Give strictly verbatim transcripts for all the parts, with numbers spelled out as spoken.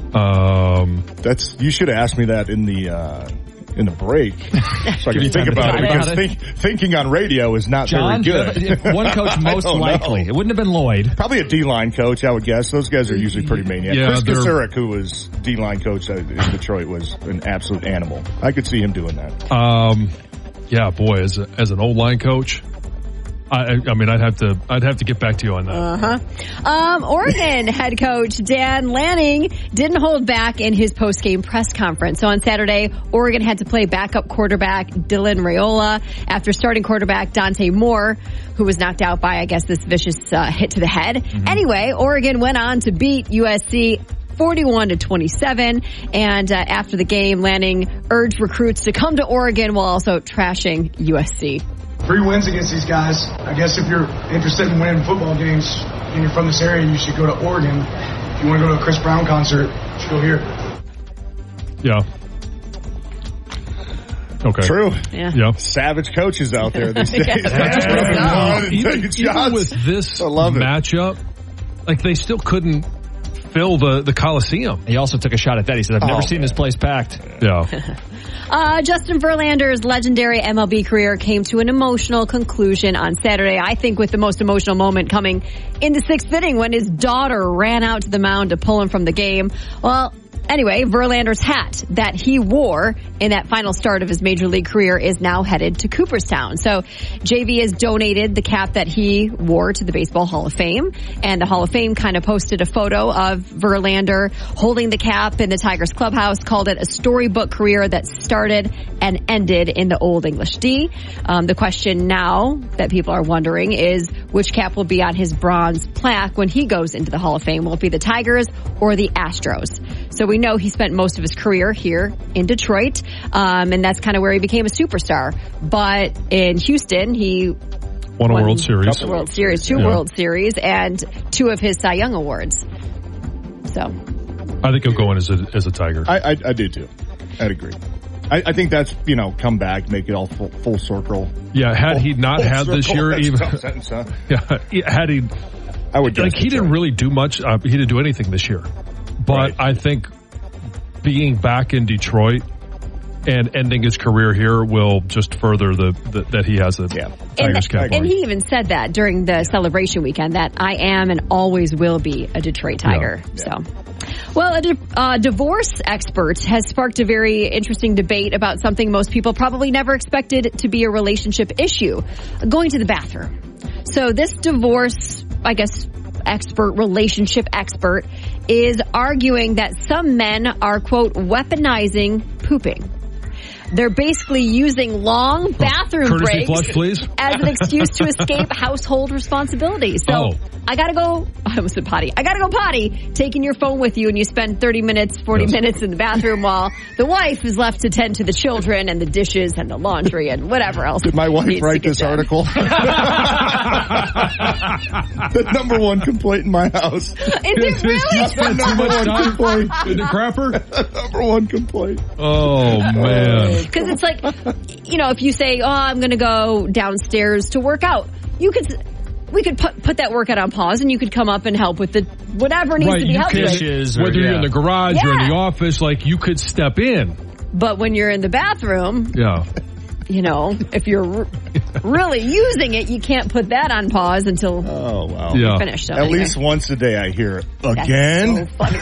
Um, That's you should have asked me that in the uh, in the break, so I can think about it. Because think, thinking on radio is not John, very good. One coach most likely. Know. It wouldn't have been Lloyd. Probably a D-line coach, I would guess. Those guys are usually pretty maniac. Yeah, Chris they're- Kasarik, who was D-line coach in Detroit, was an absolute animal. I could see him doing that. um, yeah, boy, as a, as an old line coach, I, I mean, I'd have to, I'd have to get back to you on that. Uh-huh. Um, Oregon head coach Dan Lanning didn't hold back in his post-game press conference. So on Saturday, Oregon had to play backup quarterback Dylan Raiola after starting quarterback Dante Moore, who was knocked out by, I guess, this vicious uh, hit to the head. Mm-hmm. Anyway, Oregon went on to beat U S C forty-one to twenty-seven. And uh, after the game, Lanning urged recruits to come to Oregon while also trashing U S C. Three wins against these guys. I guess if you're interested in winning football games and you're from this area, you should go to Oregon. If you want to go to a Chris Brown concert, you should go here. Yeah. Okay. True. Yeah. Yeah. Savage coaches out there these days. Yeah. And Even, taking even shots. with this I love it. matchup, like they still couldn't fill the, the Coliseum. He also took a shot at that. He said, I've Oh, never seen man. this place packed. Yeah. Uh, Justin Verlander's legendary M L B career came to an emotional conclusion on Saturday. I think with the most emotional moment coming in the sixth inning when his daughter ran out to the mound to pull him from the game. Well, anyway, Verlander's hat that he wore in that final start of his major league career is now headed to Cooperstown. So J V has donated the cap that he wore to the Baseball Hall of Fame, and the Hall of Fame kind of posted a photo of Verlander holding the cap in the Tigers clubhouse, called it a storybook career that started and ended in the Old English D. Um, the question now that people are wondering is which cap will be on his bronze plaque when he goes into the Hall of Fame. Will it be the Tigers or the Astros? So we know he spent most of his career here in Detroit, um, and that's kind of where he became a superstar. But in Houston, he Won a World Series. a World Series, two Yeah. World Series, and two of his Cy Young Awards. So I think he'll go in as a, as a Tiger. I, I, I do too. I'd agree. I, I think that's, you know, come back, make it all full, full circle. Yeah, had he not Full had this circle. year, That's a even tough sentence, huh? yeah, had he, I would like guess he didn't Detroit. really do much. Uh, he didn't do anything this year, but Right. I think being back in Detroit and ending his career here will just further the, the that he has a Yeah. Tigers cap. And he even said that during the celebration weekend, that I am and always will be a Detroit Tiger. Yeah. So, well, a di- uh, divorce expert has sparked a very interesting debate about something most people probably never expected to be a relationship issue: going to the bathroom. So this divorce, I guess, expert, relationship expert, is arguing that some men are, quote, weaponizing pooping. They're basically using long bathroom Courtesy breaks flush, please. as an excuse to escape household responsibilities. So Oh. I gotta go, I almost said potty. I gotta go potty, taking your phone with you, and you spend thirty minutes, forty Yes. minutes in the bathroom while the wife is left to tend to the children and the dishes and the laundry and whatever else. Did my wife needs to write get this done. article? The number one complaint in my house. Is it really? Spent too much time in the crapper. Number one complaint. Oh man. Because it's like, you know, if you say, oh, I'm going to go downstairs to work out, you could, we could put, put that workout on pause and you could come up and help with the whatever needs Right, to be you helped can- with. Dishes or- Whether you're in yeah. the garage or in Yeah. the office, like you could step in. But when you're in the bathroom, Yeah. you know, if you're r- really using it, you can't put that on pause until Oh, wow. Yeah. you're finished. So At anyway. least once a day I hear it. That's Again? so funny.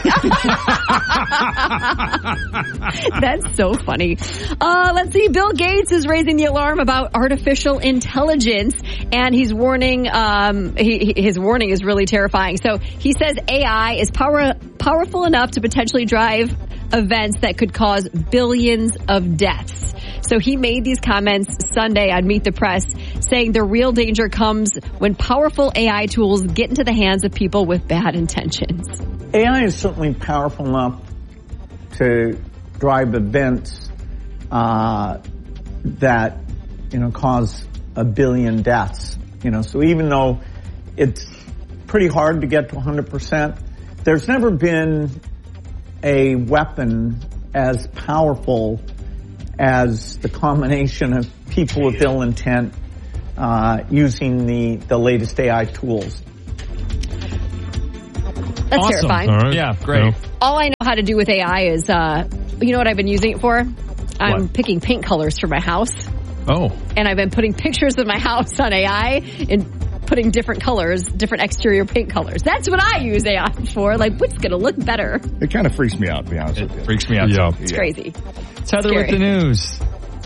That's so funny. Uh, let's see. Bill Gates is raising the alarm about artificial intelligence, and he's warning. Um, he, his warning is really terrifying. So he says A I is power powerful enough to potentially drive events that could cause billions of deaths. So he made these comments Sunday on Meet the Press, saying the real danger comes when powerful A I tools get into the hands of people with bad intentions. A I is certainly powerful enough to drive events uh, that, you know, cause a billion deaths. You know, so even though it's pretty hard to get to one hundred percent, there's never been a weapon as powerful as the combination of people with ill intent uh, using the, the latest A I tools. That's awesome. terrifying. All right. Yeah, great. No. All I know how to do with A I is, uh, you know what I've been using it for? I'm What? picking paint colors for my house. Oh. And I've been putting pictures of my house on A I and putting different colors, different exterior paint colors. That's what I use A I for. Like, what's going to look better? It kind of freaks me out, to be honest It with you. freaks me out. Yeah. too. It's Yeah. crazy. It's Heather Scary. with the news.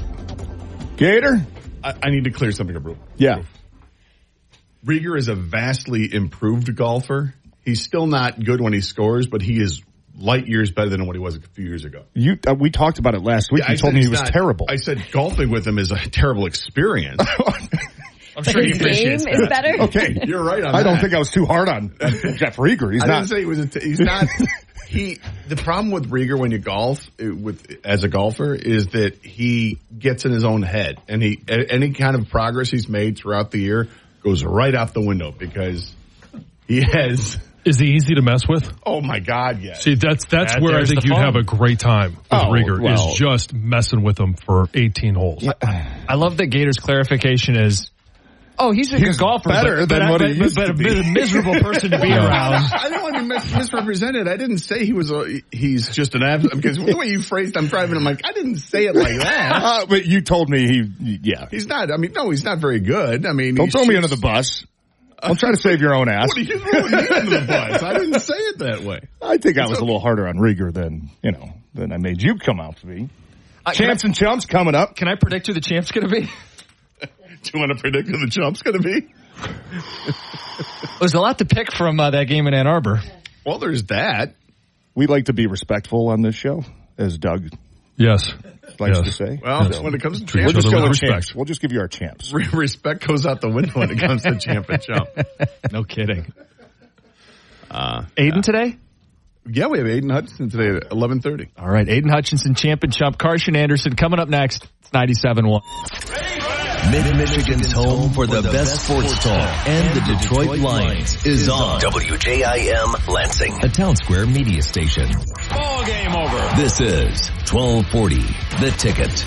Gator? I, I need to clear something up. real- Yeah. Rieger is a vastly improved golfer. He's still not good when he scores, but he is light years better than what he was a few years ago. You, uh, we talked about it last week. Yeah, you I told said me he he's was not- terrible. I said golfing with him is a terrible experience. I'm But sure he his game appreciates is that. better. Okay. You're right on I don't that. think I was too hard on Jeff Rieger. He's I not. didn't say he was. A t- he's not. He. The problem with Rieger when you golf uh, with as a golfer is that he gets in his own head, and he a- any kind of progress he's made throughout the year goes right out the window because he has. Is he easy to mess with? Oh my God! Yes. See, that's that's That- where I there's think the you'd fun. have a great time with Oh, Rieger, well. is just messing with him for eighteen holes. I love that Gator's clarification is, oh, he's a He's good golfer, better but, than but, what but, he used but, to but be. a miserable person to be Yeah. around. I don't want to be mis- misrepresented. I didn't say he was a. He's just an ab. Because the way you phrased, I'm driving. I'm like, I didn't say it like that. Uh, but you told me he, yeah. He's not. I mean, no, he's not very good. I mean, Don't he's throw me just- under the bus. Don't try to save your own ass. What are you throwing me under the bus? I didn't say it that way. I think I was a little harder on Rieger than, you know, than I made you come out to be. Uh, Champs and chumps coming up. Can I predict who the champ's going to be? Do you want to predict who the chump's going to be? There's a lot to pick from uh, that game in Ann Arbor. Well, there's that. We like to be respectful on this show, as Doug Yes. likes Yes. to say. Well, Yes. when it comes to Treat We'll each champ, just other go with with respect. champs. We'll just give you our champs. re- respect goes out the window when it comes to champ and chump. No kidding. Uh, Aiden today? yeah, we have Aiden Hutchinson today at eleven thirty. All right, Aiden Hutchinson, champ and chump. Carson Anderson coming up next. It's ninety-seven point one. Mid-Michigan's home for the best sports talk and the Detroit Lions is on W J I M Lansing, a Town Square media station. Ball game over. This is twelve forty, The Ticket.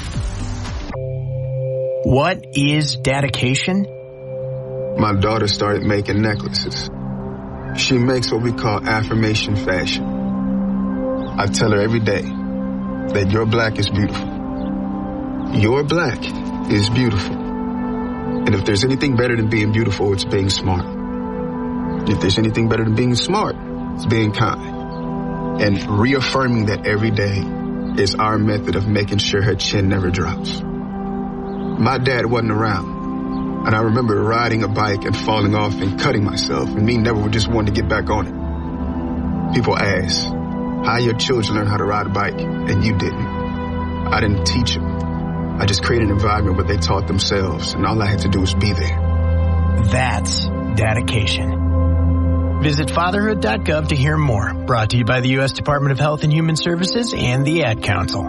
What is dedication? My daughter started making necklaces. She makes what we call affirmation fashion. I tell her every day that your black is beautiful. Your black is beautiful. And if there's anything better than being beautiful, it's being smart. If there's anything better than being smart, it's being kind. And reaffirming that every day is our method of making sure her chin never drops. My dad wasn't around. And I remember riding a bike and falling off and cutting myself, and me never just wanting to get back on it. People ask, how your children learn how to ride a bike, and you didn't. I didn't teach them. I just created an environment where they taught themselves, and all I had to do was be there. That's dedication. Visit fatherhood dot gov to hear more. Brought to you by the U S Department of Health and Human Services and the Ad Council.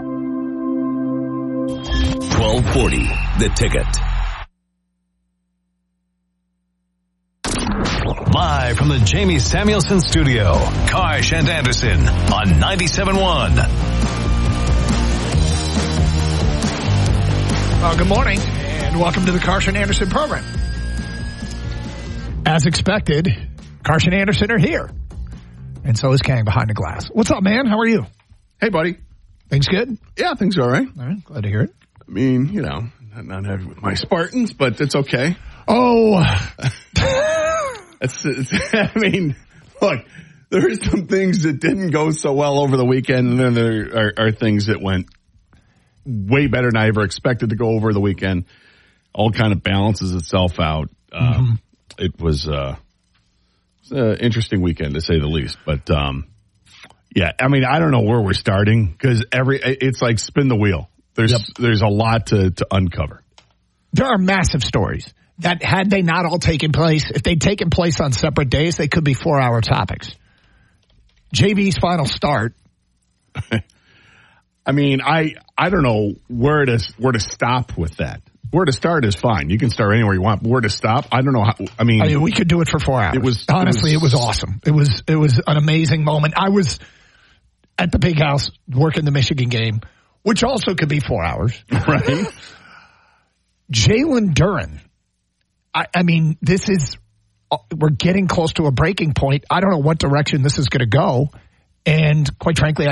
twelve forty, The Ticket. Live from the Jamie Samuelson Studio, Karsh and Anderson on ninety-seven point one. Uh, good morning, and welcome to the Carson Anderson program. As expected, Carson Anderson are here, and so is Kang behind the glass. What's up, man? How are you? Hey, buddy. Things good? Yeah, things are all right. All right, glad to hear it. I mean, you know, not, not happy with my Spartans, but it's okay. Oh, It's, it's, I mean, look, there are some things that didn't go so well over the weekend, and then there are, are things that went way better than I ever expected to go over the weekend. All kind of balances itself out. mm-hmm. Um, it was, uh, it was an interesting weekend, to say the least. But, um, yeah, I mean, I don't know where we're starting, because every it's like spin the wheel. There's Yep. there's a lot to, to uncover. there are massive stories that had they not all taken place, if they'd taken place on separate days, they could be four-hour topics. J V's final start. I mean, I I don't know where to where to stop with that. Where to start is fine. You can start anywhere you want. But where to stop, I don't know how. I mean, I mean, we could do it for four hours. It was honestly, it it was, was, awesome. It was it was an amazing moment. I was at the Big House working the Michigan game, which also could be four hours. right. Jalen Duren. I, I mean, this is we're getting close to a breaking point. I don't know what direction this is going to go. And quite frankly, I